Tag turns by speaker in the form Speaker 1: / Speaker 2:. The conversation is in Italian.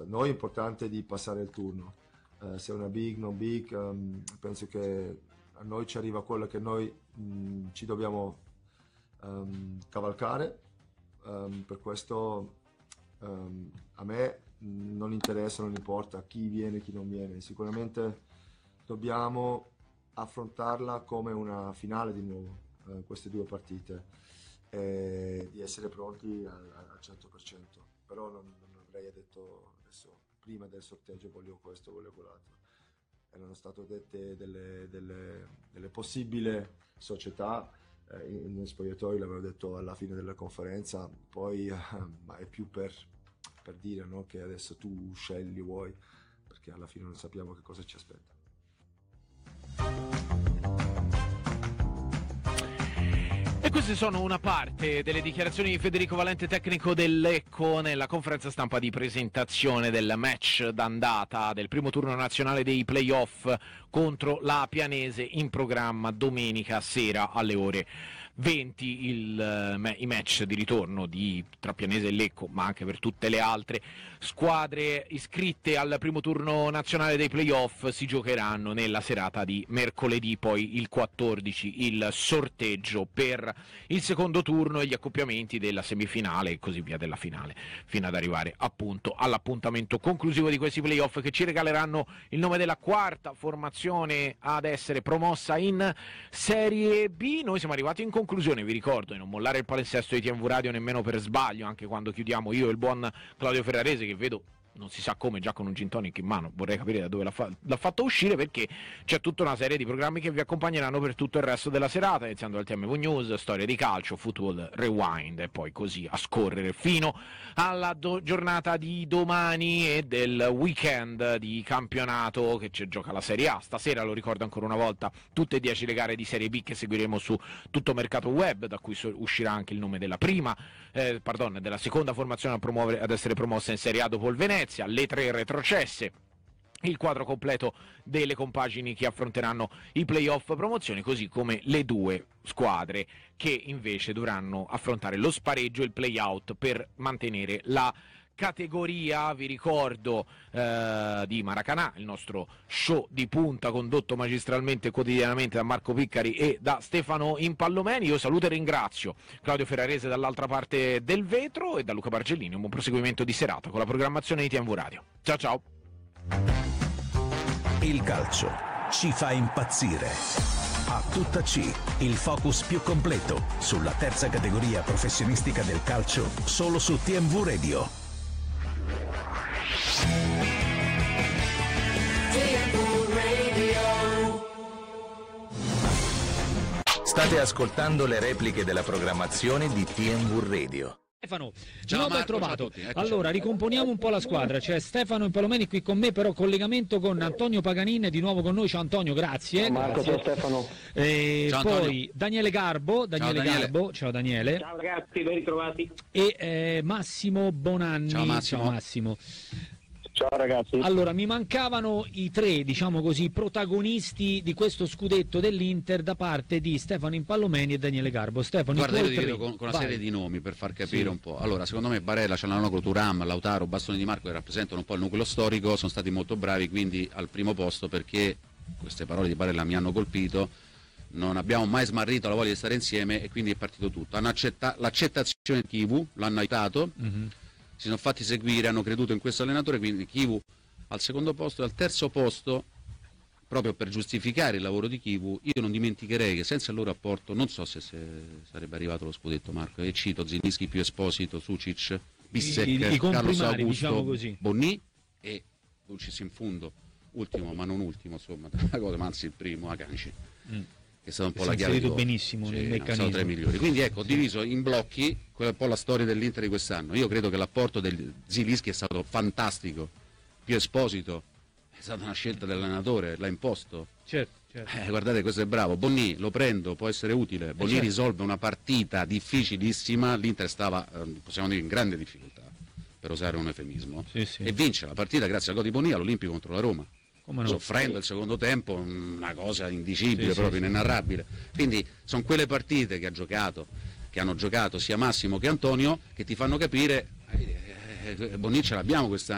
Speaker 1: noi è importante di passare il turno, se è una big, non big, penso che a noi ci arriva quello che noi ci dobbiamo cavalcare, per questo a me non interessa, non importa chi viene, chi non viene, sicuramente dobbiamo affrontarla come una finale di nuovo, queste due partite, e di essere pronti al 100%, però non avrei detto adesso prima del sorteggio voglio questo, voglio quell'altro. Erano state dette delle possibili società, in spogliatoio l'avevo detto alla fine della conferenza, poi ma è più per dire, no, che adesso tu scegli, vuoi, perché alla fine non sappiamo che cosa ci aspetta.
Speaker 2: E queste sono una parte delle dichiarazioni di Federico Valente, tecnico del Lecco, nella conferenza stampa di presentazione del match d'andata del primo turno nazionale dei playoff contro la Pianese, in programma domenica sera alle ore 20. I match di ritorno tra Pianese e Lecco, ma anche per tutte le altre squadre iscritte al primo turno nazionale dei playoff, si giocheranno nella serata di mercoledì, poi il 14 il sorteggio per il secondo turno e gli accoppiamenti della semifinale e così via della finale, fino ad arrivare appunto all'appuntamento conclusivo di questi playoff, che ci regaleranno il nome della quarta formazione ad essere promossa in Serie B. Noi siamo arrivati in conclusione, vi ricordo di non mollare il palinsesto di TMV Radio nemmeno per sbaglio, anche quando chiudiamo io e il buon Claudio Ferrarese, che vedo non si sa come, già con un gin tonic in mano. Vorrei capire da dove l'ha fatto uscire, perché c'è tutta una serie di programmi che vi accompagneranno per tutto il resto della serata, iniziando dal TMV News, storia di calcio, football rewind, e poi così a scorrere fino alla giornata di domani e del weekend di campionato, che ci gioca la Serie A. Stasera, lo ricordo ancora una volta, tutte e 10 le gare di Serie B che seguiremo su tutto Mercato Web, da cui uscirà anche il nome della della seconda formazione ad essere promossa in Serie A dopo il Venezia, le 3 retrocesse, il quadro completo delle compagini che affronteranno i playoff promozione, così come le 2 squadre che invece dovranno affrontare lo spareggio e il play-out per mantenere la categoria. Vi ricordo di Maracanà, il nostro show di punta condotto magistralmente e quotidianamente da Marco Piccari e da Stefano Impallomeni. Io saluto e ringrazio Claudio Ferrarese dall'altra parte del vetro e da Luca Bargellini. Un buon proseguimento di serata con la programmazione di TMV Radio. Ciao ciao.
Speaker 3: Il calcio ci fa impazzire. A tutta C, il focus più completo sulla terza categoria professionistica del calcio, solo su TMV Radio. State ascoltando le repliche della programmazione di TMV Radio.
Speaker 4: Stefano,
Speaker 5: ciao Marco,
Speaker 4: trovato.
Speaker 5: Ciao a tutti,
Speaker 4: allora ricomponiamo un po' la squadra. C'è Stefano Impallomeni qui con me, però collegamento con Antonio Paganin di nuovo con noi. Ciao Antonio, grazie.
Speaker 6: Ciao Marco,
Speaker 4: grazie.
Speaker 6: ciao Stefano.
Speaker 5: Ciao
Speaker 4: poi
Speaker 5: Antonio.
Speaker 4: Daniele Garbo, ciao Daniele.
Speaker 6: Ciao ragazzi, ben ritrovati.
Speaker 4: E Massimo Bonanni.
Speaker 5: Ciao Massimo.
Speaker 4: Ciao Massimo.
Speaker 6: Ciao ragazzi.
Speaker 4: Allora, mi mancavano i 3, diciamo così, protagonisti di questo scudetto dell'Inter da parte di Stefano Impallomeni e Daniele Garbo. Stefano,
Speaker 5: guarda, io ti
Speaker 4: tre.
Speaker 5: vedo con una
Speaker 4: Vai.
Speaker 5: serie di nomi per far capire
Speaker 4: Sì.
Speaker 5: un po'. Allora, secondo me Barella, Cialanoglu, Thuram, Lautaro, Bastoni Di Marco, che rappresentano un po' il nucleo storico, sono stati molto bravi, quindi al primo posto, perché queste parole di Barella mi hanno colpito. Non abbiamo mai smarrito la voglia di stare insieme e quindi è partito tutto. Hanno l'accettazione di Chivu, l'hanno aiutato, si sono fatti seguire, hanno creduto in questo allenatore, quindi Chivu al secondo posto e al terzo posto, proprio per giustificare il lavoro di Chivu. Io non dimenticherei che senza il loro apporto non so se sarebbe arrivato lo scudetto, Marco, e cito Zilinski più Esposito, Sucic, Bissek,
Speaker 4: I
Speaker 5: Carlos
Speaker 4: comprimari,
Speaker 5: Augusto,
Speaker 4: diciamo così.
Speaker 5: Bonni e Dulcis in fundo, ultimo ma non ultimo, insomma, ma anzi il primo, Akanji, che è stato un po'
Speaker 4: Si
Speaker 5: la
Speaker 4: è
Speaker 5: chiave di
Speaker 4: inserito
Speaker 5: volta.
Speaker 4: benissimo nel
Speaker 5: Sì,
Speaker 4: meccanismo.
Speaker 5: sono tra i migliori. Quindi ecco, ho diviso in blocchi quella è un po' la storia dell'Inter di quest'anno. Io credo che l'apporto del Zilinski è stato fantastico, più Esposito è stata una scelta dell'allenatore, l'ha imposto.
Speaker 4: Certo.
Speaker 5: Guardate, questo è bravo. Bonni lo prendo, può essere utile. Bonni
Speaker 4: certo.
Speaker 5: risolve una partita difficilissima. L'Inter stava, possiamo dire, in grande difficoltà, per usare un eufemismo,
Speaker 4: Sì.
Speaker 5: e vince la partita grazie al gol di Bonni all'Olimpico contro la Roma.
Speaker 4: Come no?
Speaker 5: Soffrendo il secondo tempo, una cosa indicibile,
Speaker 4: Sì,
Speaker 5: proprio
Speaker 4: sì.
Speaker 5: inenarrabile. Quindi sono quelle partite che hanno giocato sia Massimo che Antonio, che ti fanno capire Bonni ce l'abbiamo quest'anno.